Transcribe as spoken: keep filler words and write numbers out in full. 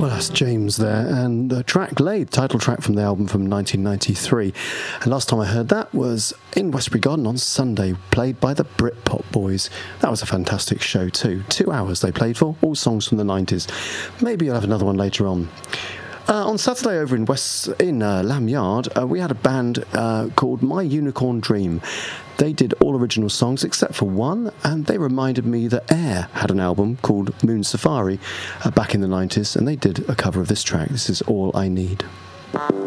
Well, that's James there, and the track Laid, title track from the album from nineteen ninety-three. And last time I heard that was in Westbury Garden on Sunday, played by the Britpop Boys. That was a fantastic show too. Two hours they played for, all songs from the nineties. Maybe you'll have another one later on. Uh, on Saturday over in West in uh, Lamb Yard, uh, we had a band uh, called My Unicorn Dream. They did all original songs except for one, and they reminded me that Air had an album called Moon Safari uh, back in the nineties, and they did a cover of this track. This is All I Need.